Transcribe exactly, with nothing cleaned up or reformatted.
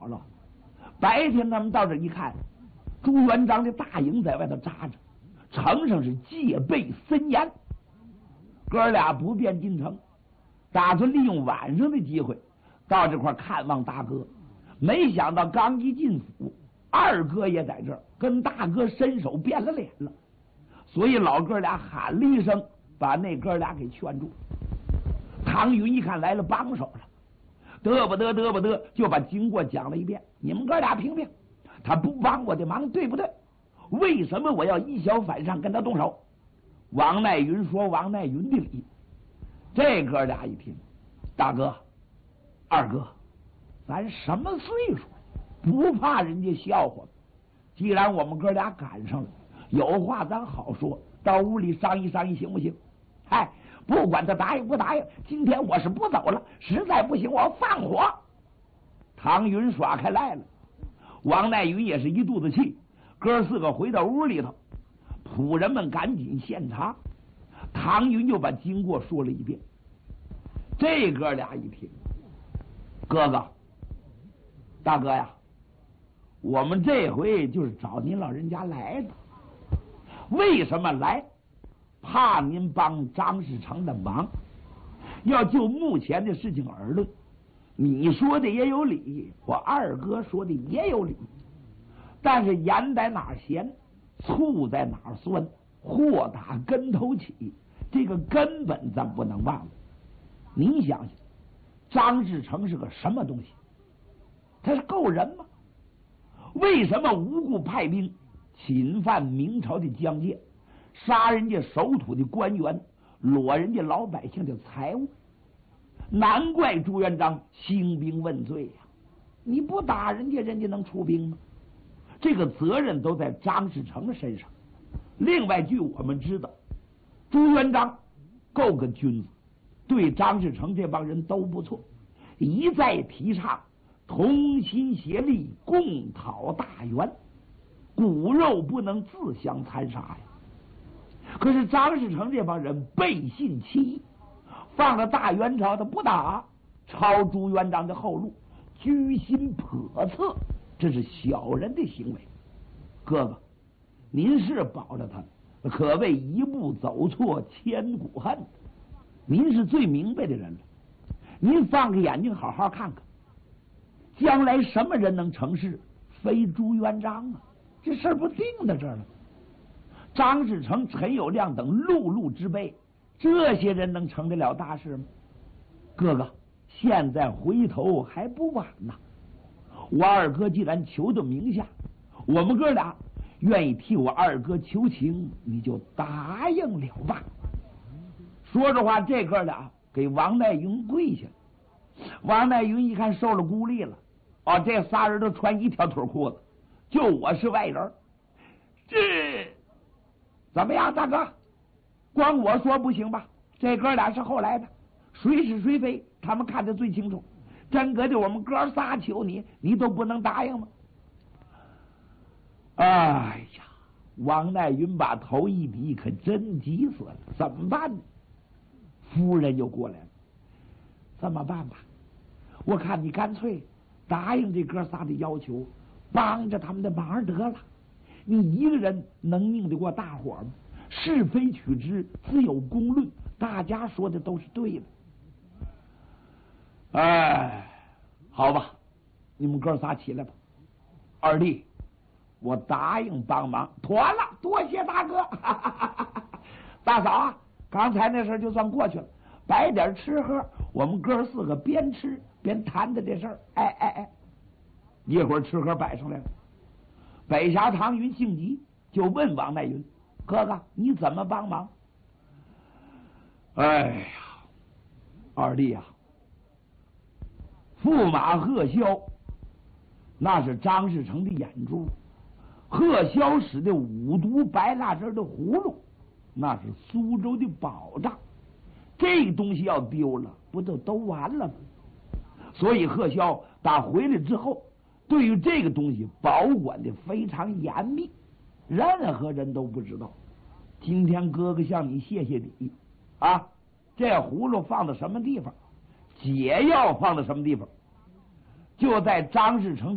了。白天他们到这一看，朱元璋的大营在外头扎着，城上是戒备森严。哥俩不便进城，打算利用晚上的机会到这块看望大哥。没想到刚一进府，二哥也在这儿，跟大哥伸手变了脸了。所以老哥俩喊了一声，把那哥俩给劝住。唐云一看来了帮手了，得不得得不得，就把经过讲了一遍。你们哥俩评评，他不帮我的忙，对不对？为什么我要以小反上跟他动手？王乃云说王乃云的理。这哥俩一听，大哥二哥，咱什么岁数，不怕人家笑话。既然我们哥俩赶上了，有话咱好说，到屋里商议商议行不行？哎，不管他答应不答应，今天我是不走了，实在不行我放火。唐云耍开赖了，王乃云也是一肚子气。哥四个回到屋里头，仆人们赶紧献茶。唐云就把经过说了一遍。这哥俩一听，哥哥大哥呀，我们这回就是找您老人家来的。为什么来？怕您帮张士诚的忙。要就目前的事情而论，你说的也有理，我二哥说的也有理。但是盐在哪儿咸，醋在哪儿酸，祸打跟头起，这个根本咱不能忘了。您想想，张士诚是个什么东西？他是够人吗？为什么无故派兵侵犯明朝的疆界，杀人家守土的官员，裸人家老百姓的财物？难怪朱元璋兴兵问罪呀、啊！你不打人家，人家能出兵吗？这个责任都在张士诚身上。另外，据我们知道，朱元璋够个君子，对张士诚这帮人都不错，一再提倡同心协力，共讨大元，骨肉不能自相残杀呀。可是张士诚这帮人背信弃义，放了大元朝的不打，抄朱元璋的后路，居心叵测，这是小人的行为。哥哥，您是保着他，可谓一步走错，千古恨。您是最明白的人了，您放个眼睛好好看看，将来什么人能成事？非朱元璋啊！这事儿不定在这儿了。张士诚、陈友谅等碌碌之辈，这些人能成得了大事吗？哥哥，现在回头还不晚呢。我二哥既然求得名下，我们哥俩愿意替我二哥求情，你就答应了吧。说着话，这哥俩给王乃云跪下了。王乃云一看受了孤立了，哦，这仨人都穿一条腿裤子，就我是外人。这怎么样，大哥？光我说不行吧？这哥俩是后来的，谁是谁非，他们看得最清楚。真搁的我们哥仨求你，你都不能答应吗？哎呀，王乃云把头一低，可真急死了。怎么办呢？夫人就过来了。这么办吧，我看你干脆答应这哥仨的要求，帮着他们的忙得了。你一个人能拧得过大伙吗？是非曲直，自有公论，大家说的都是对的。哎，好吧，你们哥仨起来吧。二弟，我答应帮忙，妥了，多谢大哥。大嫂啊，刚才那事就算过去了，摆点吃喝，我们哥四个边吃边谈的这事儿。哎哎哎，一会儿吃喝摆上来了，北峡唐云性急，就问王乃云：“哥哥，你怎么帮忙？”哎呀，二弟啊，驸马贺萧那是张士诚的眼珠，贺萧使的五毒白蜡汁的葫芦，那是苏州的宝藏。这东西要丢了，不就都完了吗？所以贺萧打回来之后，对于这个东西保管的非常严密，任何人都不知道。今天哥哥向你谢谢礼啊！这葫芦放到什么地方，解药放到什么地方，就在张士诚